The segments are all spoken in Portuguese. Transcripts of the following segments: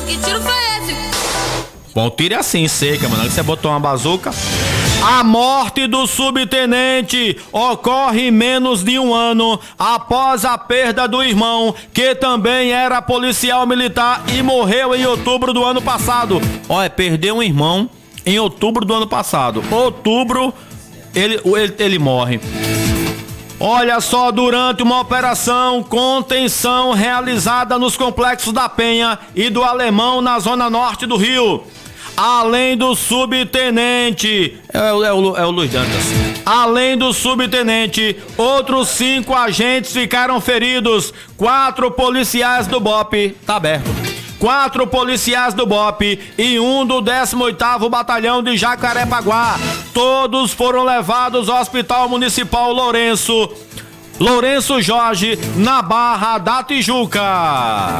Que tiro foi esse? Bom, tiro é assim, seca, mano. Você botou uma bazuca. A morte do subtenente ocorre em menos de um ano após a perda do irmão, que também era policial militar e morreu em outubro do ano passado. Olha, perdeu um irmão em outubro do ano passado. Outubro, ele morre. Olha só, durante uma operação contenção realizada nos complexos da Penha e do Alemão na zona norte do Rio, além do subtenente, é o Luiz Dantas. Além do subtenente, outros 5 agentes ficaram feridos. 4 policiais do BOPE, tá aberto. 4 policiais do BOPE e um do 18º Batalhão de Jacarepaguá. Todos foram levados ao Hospital Municipal Lourenço Jorge, na Barra da Tijuca.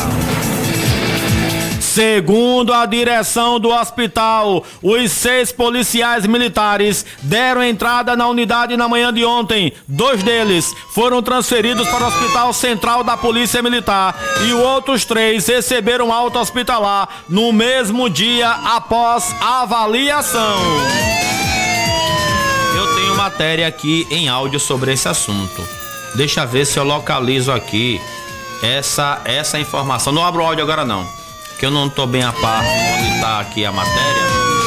Segundo a direção do hospital, os 6 policiais militares deram entrada na unidade na manhã de ontem. 2 deles foram transferidos para o Hospital Central da Polícia Militar e os outros 3 receberam alta hospitalar no mesmo dia após avaliação. Eu tenho matéria aqui em áudio sobre esse assunto. Deixa eu ver se eu localizo aqui essa informação. Não abro o áudio agora não, que eu não tô bem a par onde tá aqui a matéria.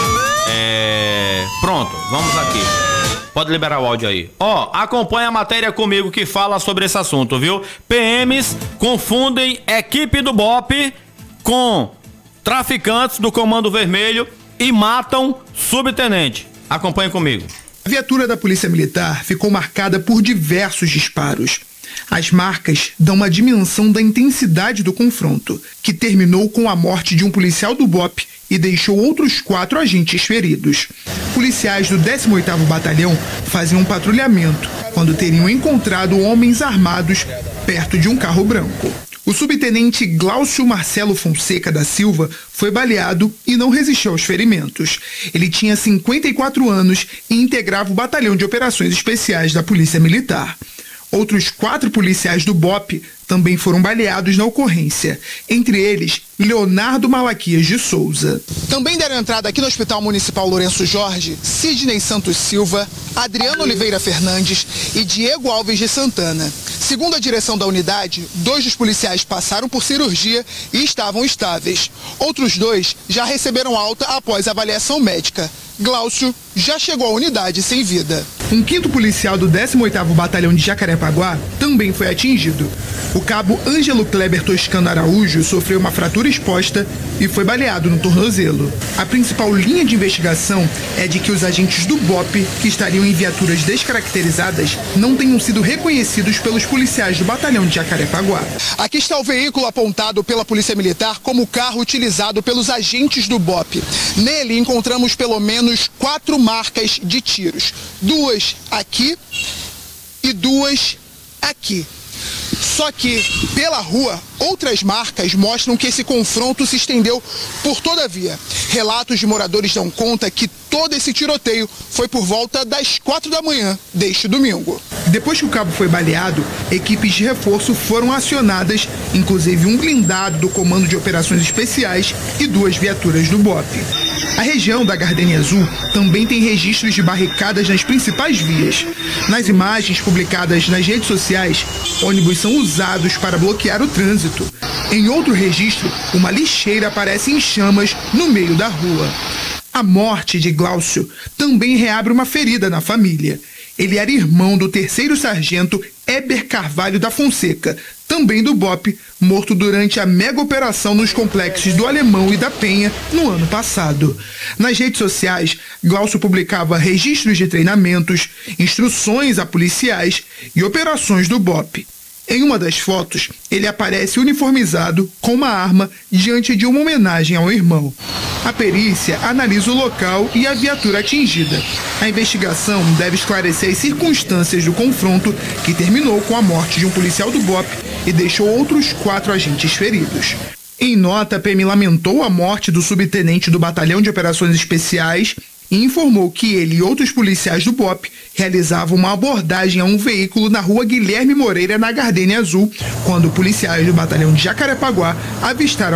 Pronto, vamos aqui. Pode liberar o áudio aí. Acompanha a matéria comigo que fala sobre esse assunto, viu? PMs confundem equipe do BOPE com traficantes do Comando Vermelho e matam subtenente. Acompanha comigo. A viatura da Polícia Militar ficou marcada por diversos disparos. As marcas dão uma dimensão da intensidade do confronto, que terminou com a morte de um policial do BOPE e deixou outros 4 agentes feridos. Policiais do 18º Batalhão faziam um patrulhamento quando teriam encontrado homens armados perto de um carro branco. O subtenente Glaucio Marcelo Fonseca da Silva foi baleado e não resistiu aos ferimentos. Ele tinha 54 anos e integrava o Batalhão de Operações Especiais da Polícia Militar. Outros 4 policiais do BOPE também foram baleados na ocorrência, entre eles Leonardo Malaquias de Souza. Também deram entrada aqui no Hospital Municipal Lourenço Jorge, Sidney Santos Silva, Adriano Oliveira Fernandes e Diego Alves de Santana. Segundo a direção da unidade, 2 dos policiais passaram por cirurgia e estavam estáveis. Outros 2 já receberam alta após avaliação médica. Glaucio já chegou à unidade sem vida. Um 5º policial do 18º Batalhão de Jacarepaguá também foi atingido. O cabo Ângelo Kleber Toscano Araújo sofreu uma fratura exposta e foi baleado no tornozelo. A principal linha de investigação é de que os agentes do BOPE, que estariam em viaturas descaracterizadas, não tenham sido reconhecidos pelos policiais do Batalhão de Jacarepaguá. Aqui está o veículo apontado pela Polícia Militar como carro utilizado pelos agentes do BOPE. Nele encontramos pelo menos 4 marcas de tiros. 2 aqui e 2 aqui. Só que, pela rua, outras marcas mostram que esse confronto se estendeu por toda a via. Relatos de moradores dão conta que todo esse tiroteio foi por volta das 4 da manhã deste domingo. Depois que o cabo foi baleado, equipes de reforço foram acionadas, inclusive um blindado do Comando de Operações Especiais e 2 viaturas do BOPE. A região da Gardenia Azul também tem registros de barricadas nas principais vias. Nas imagens publicadas nas redes sociais, ônibus são usados para bloquear o trânsito. Em outro registro, uma lixeira aparece em chamas no meio da rua. A morte de Glaucio também reabre uma ferida na família. Ele era irmão do 3º sargento Heber Carvalho da Fonseca, também do BOPE, morto durante a mega operação nos complexos do Alemão e da Penha no ano passado. Nas redes sociais, Glaucio publicava registros de treinamentos, instruções a policiais e operações do BOPE. Em uma das fotos, ele aparece uniformizado com uma arma diante de uma homenagem ao irmão. A perícia analisa o local e a viatura atingida. A investigação deve esclarecer as circunstâncias do confronto que terminou com a morte de um policial do BOPE e deixou outros 4 agentes feridos. Em nota, a PM lamentou a morte do subtenente do Batalhão de Operações Especiais e informou que ele e outros policiais do BOPE realizavam uma abordagem a um veículo na rua Guilherme Moreira, na Gardenia Azul, quando policiais do Batalhão de Jacarepaguá avistaram